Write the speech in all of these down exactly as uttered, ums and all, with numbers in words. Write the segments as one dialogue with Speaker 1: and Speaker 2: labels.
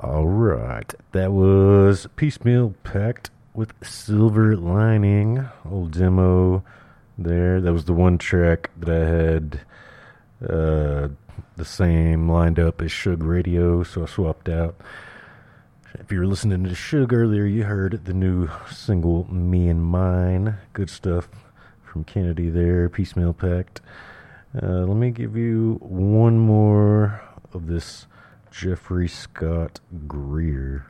Speaker 1: All right, that was Piecemeal Pact with Silver Lining. Old demo there. That was the one track that I had uh, the same lined up as Suge Radio, so I swapped out. If you were listening to Suge earlier, you heard the new single Me and Mine. Good stuff from Kennedy there, Piecemeal Pact. Uh, let me give you one more of this Jeffrey Scott Greer.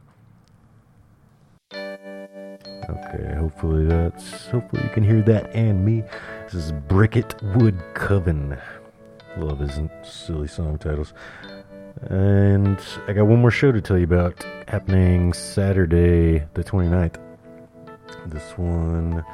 Speaker 1: Okay, hopefully that's hopefully you can hear that and me. This is Bricket Wood Coven. Love his silly song titles. And I got one more show to tell you about happening Saturday the twenty-ninth. This one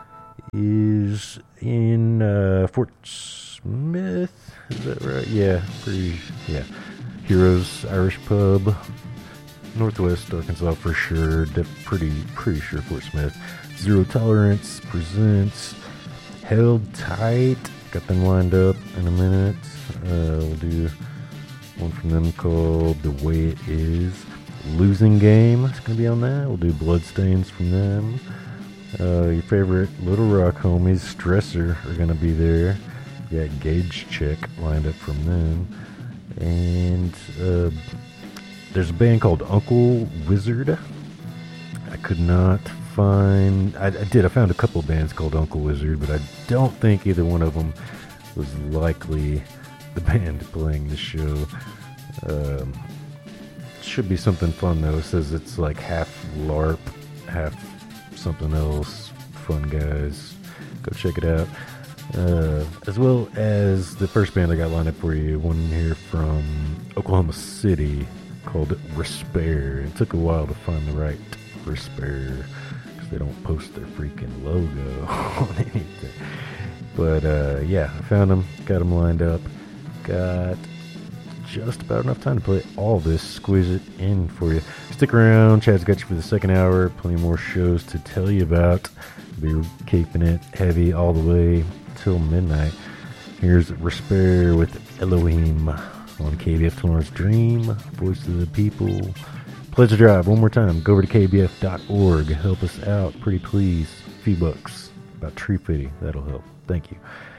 Speaker 1: is in uh, Fort Smith. Is that right? Yeah, pretty. Yeah, Heroes Irish Pub, Northwest Arkansas for sure. Def- pretty, pretty sure Fort Smith. Zero Tolerance presents Held Tight. Got them lined up in a minute. Uh, we'll do one from them called The Way It Is. Losing Game is going to be on that. We'll do Bloodstains from them. Uh, your favorite Little Rock homies, Stressor, are going to be there. You got Gauge Check lined up from them. And uh, there's a band called Uncle Wizard. I could not find... I, I did. I found a couple bands called Uncle Wizard, but I don't think either one of them was likely the band playing the show. Um, should be something fun, though. It says it's like half LARP, half something else. Fun guys. Go check it out. Uh, as well as the first band I got lined up for you, one here from Oklahoma City called Respair. It took a while to find the right Respair because they don't post their freaking logo on anything. But uh, yeah, I found them, got them lined up, got just about enough time to play all this, squeeze it in for you. Stick around, Chad's got you for the second hour, plenty more shows to tell you about. Be keeping it heavy all the way till midnight. Here's Respair with Elohim on K B F Tomorrow's Dream, Voice of the People. Pledge a Drive, one more time. Go over to k b f dot org. Help us out, pretty please. A few bucks. About tree fitting, that'll help. Thank you.